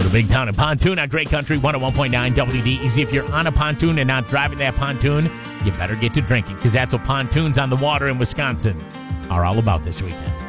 the big town of Pontoon on Great Country 101.9 WDEZ. If you're on a pontoon and not driving that pontoon, you better get to drinking, because that's what pontoons on the water in Wisconsin are all about this weekend.